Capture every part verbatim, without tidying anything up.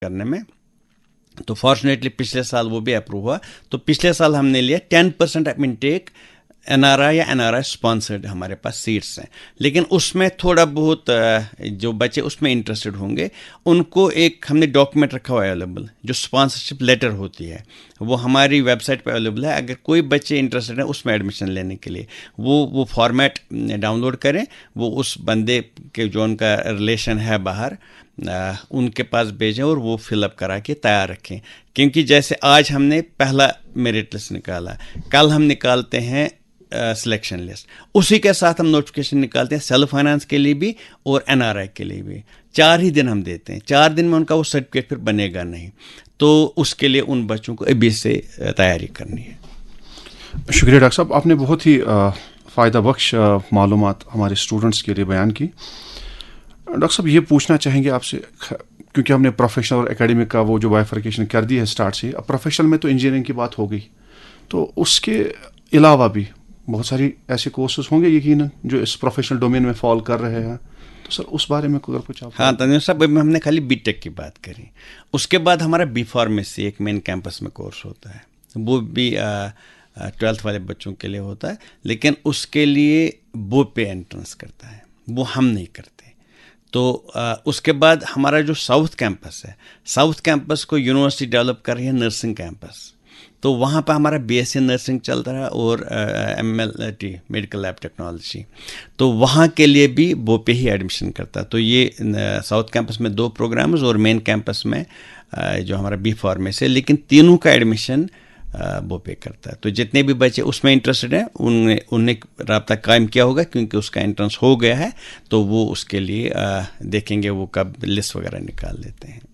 करने में। तो फॉर्चुनेटली पिछले साल वो भी अप्रूव हुआ। तो पिछले साल हमने लिया ten percent of intake NRI या एनआरआई स्पॉन्सर्ड हमारे पास सीट्स हैं, लेकिन उसमें थोड़ा बहुत जो बच्चे उसमें इंटरेस्टेड होंगे उनको एक हमने डॉक्यूमेंट रखा हुआ है अवेलेबल, जो स्पॉन्सरशिप लेटर होती है वो हमारी वेबसाइट पर अवेलेबल है। अगर कोई बच्चे इंटरेस्टेड है उसमें एडमिशन लेने के लिए वो वो फॉर्मेट डाउनलोड करें, वो उस बंदे के जो उनका रिलेशन है बाहर आ, उनके पास भेजें और वो फिलअप करा के तैयार रखें। क्योंकि जैसे आज हमने पहला मेरिट लिस्ट निकाला, कल हम निकालते हैं सिलेक्शन uh, लिस्ट, उसी के साथ हम नोटिफिकेशन निकालते हैं सेल्फ फाइनेंस के लिए भी और एनआरआई के लिए भी। चार ही दिन हम देते हैं, चार दिन में उनका वो सर्टिफिकेट फिर बनेगा नहीं, तो उसके लिए उन बच्चों को अभी से तैयारी करनी है। शुक्रिया डॉक्टर साहब, आपने बहुत ही फ़ायदा बख्श मालूमात हमारे स्टूडेंट्स के लिए बयान की। डॉक्टर साहब, ये पूछना चाहेंगे आपसे, क्योंकि हमने प्रोफेशनल और एकेडमिक का वो जो बाइफर्केशन कर दी है स्टार्ट से, अब प्रोफेशनल में तो इंजीनियरिंग की बात हो गई, तो उसके अलावा भी बहुत सारी ऐसे कोर्सेज होंगे यकीनन जो इस प्रोफेशनल डोमेन में फॉल कर रहे हैं, तो सर उस बारे में अगर कुछ आप। हाँ तंजीम साहब, हमने खाली बीटेक की बात करी, उसके बाद हमारा बी फार्मेसी एक मेन कैंपस में कोर्स होता है, वो भी ट्वेल्थ वाले बच्चों के लिए होता है, लेकिन उसके लिए वो पे एंट्रेंस करता है, वो हम नहीं करते। तो आ, उसके बाद हमारा जो साउथ कैंपस है, साउथ कैंपस को यूनिवर्सिटी डेवलप कर रही है नर्सिंग कैंपस, तो वहाँ पर हमारा बीएससी नर्सिंग चलता है और एमएलटी मेडिकल लैब टेक्नोलॉजी, तो वहाँ के लिए भी वो पे ही एडमिशन करता है। तो ये साउथ कैंपस में दो प्रोग्राम्स और मेन कैंपस में आ, जो हमारा बी फार्मेसी, लेकिन तीनों का एडमिशन वो पे करता है। तो जितने भी बच्चे उसमें इंटरेस्टेड हैं उन्हें उन्हें राब्ता कायम किया होगा, क्योंकि उसका एंट्रेंस हो गया है, तो वो उसके लिए आ, देखेंगे वो कब लिस्ट वगैरह निकाल लेते हैं।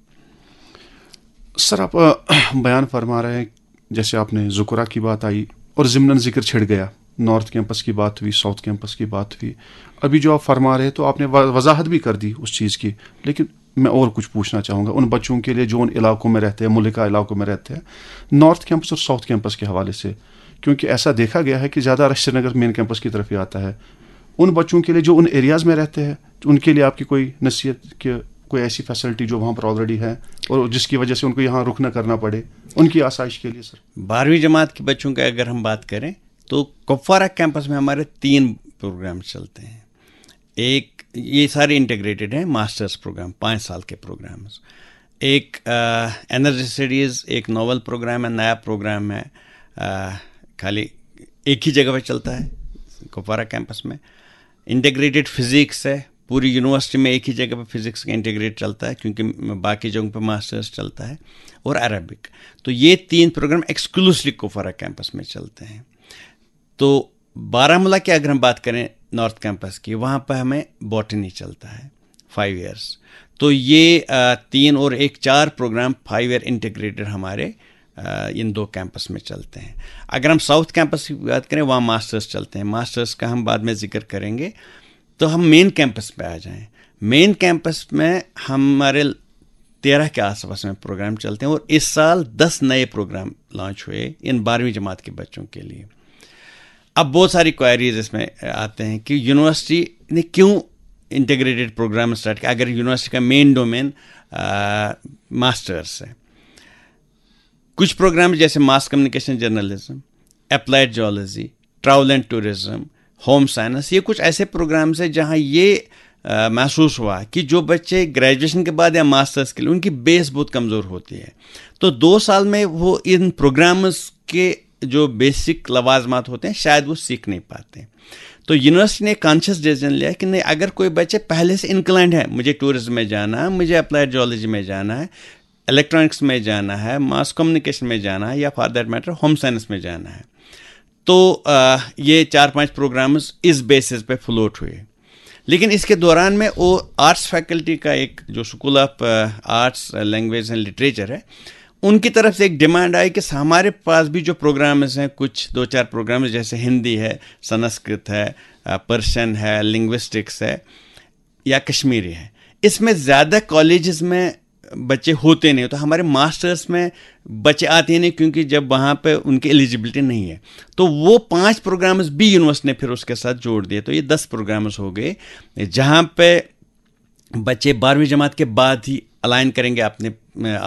सर आप बयान फरमा रहे हैं, जैसे आपने ज़ुकरा की बात आई और ज़िम्नन जिक्र छिड़ गया, नॉर्थ कैंपस की बात हुई, साउथ कैंपस की बात हुई, अभी जो आप फरमा रहे हैं तो आपने वजाहत भी कर दी उस चीज़ की, लेकिन मैं और कुछ पूछना चाहूँगा उन बच्चों के लिए जो उन इलाकों में रहते हैं, मुल्का इलाकों में रहते हैं, नॉर्थ कैंपस और साउथ कैंपस के हवाले से, क्योंकि ऐसा देखा गया है कि ज़्यादा रश श्रीनगर मेन कैंपस की तरफ ही आता है। उन बच्चों के लिए जो उन एरियाज़ में रहते हैं, उनके लिए आपकी कोई नसीहत कि कोई ऐसी फैसिलिटी जो वहाँ पर ऑलरेडी है और जिसकी वजह से उनको यहाँ रुक न करना पड़े, उनकी आसाइश के लिए। सर बारहवीं जमात के बच्चों का अगर हम बात करें तो कुपवारा कैंपस में हमारे तीन प्रोग्राम चलते हैं। एक ये सारे इंटीग्रेटेड हैं, मास्टर्स प्रोग्राम पाँच साल के प्रोग्राम्स, एक एनर्जी स्टडीज़ एक नोवल प्रोग्राम है, नया प्रोग्राम है, आ, खाली एक ही जगह पे चलता है कुपवारा कैंपस में। इंटीग्रेटेड फिज़िक्स है, पूरी यूनिवर्सिटी में एक ही जगह पे फिज़िक्स का इंटीग्रेट चलता है, क्योंकि बाकी जगहों पे मास्टर्स चलता है, और अरबिक। तो ये तीन प्रोग्राम एक्सक्लूसिवली कुपवारा कैंपस में चलते हैं। तो बारामूला की अगर हम बात करें नॉर्थ कैंपस की, वहाँ पर हमें बॉटनी चलता है फाइव इयर्स। तो ये आ, तीन और एक चार प्रोग्राम फाइव ईयर इंटीग्रेटेड हमारे आ, इन दो कैंपस में चलते हैं। अगर हम साउथ कैंपस की बात करें, वहाँ मास्टर्स चलते हैं, मास्टर्स का हम बाद में जिक्र करेंगे। तो हम मेन कैंपस पे आ जाएं। मेन कैंपस में हमारे तेरह के आसपास में प्रोग्राम चलते हैं, और इस साल दस नए प्रोग्राम लॉन्च हुए इन बारहवीं जमात के बच्चों के लिए। अब बहुत सारी क्वेरीज इसमें आते हैं कि यूनिवर्सिटी ने क्यों इंटीग्रेटेड प्रोग्राम स्टार्ट किया, अगर यूनिवर्सिटी का मेन डोमेन मास्टर्स है। कुछ प्रोग्राम जैसे mass communication journalism, applied geology, travel and tourism, home science, ये कुछ ऐसे प्रोग्राम्स हैं जहां ये आ, महसूस हुआ कि जो बच्चे ग्रेजुएशन के बाद या मास्टर्स के लिए उनकी बेस बहुत कमज़ोर होती है, तो दो साल में वो इन प्रोग्राम्स के जो बेसिक लवाजमात होते हैं शायद वो सीख नहीं पाते। तो यूनिवर्सिटी ने कॉन्शियस डिसीजन लिया कि नहीं, अगर कोई बच्चे पहले से इंक्लाइंड है, मुझे टूरिज्म में जाना है, मुझे अप्लाइड जियोलॉजी में जाना है, इलेक्ट्रॉनिक्स में जाना है, मास कम्युनिकेशन में जाना है, या for that matter home science में जाना है, तो आ, ये चार पांच प्रोग्राम्स इस बेसिस पे फ्लोट हुए। लेकिन इसके दौरान में वो आर्ट्स फैकल्टी का एक जो school of arts language and literature है, उनकी तरफ से एक डिमांड आई कि हमारे पास भी जो प्रोग्राम्स हैं, कुछ दो चार प्रोग्राम्स जैसे हिंदी है, संस्कृत है, पर्शियन है, लिंग्विस्टिक्स है, या कश्मीरी है, इसमें ज़्यादा कॉलेजेस में बच्चे होते नहीं, तो हमारे मास्टर्स में बच्चे आते ही नहीं, क्योंकि जब वहाँ पे उनकी एलिजिबिलिटी नहीं है। तो वो पांच प्रोग्राम्स भी यूनिवर्सिटी ने फिर उसके साथ जोड़ दिए, तो ये दस प्रोग्राम्स हो गए जहाँ पे बच्चे बारहवीं जमात के बाद ही अलाइन करेंगे अपने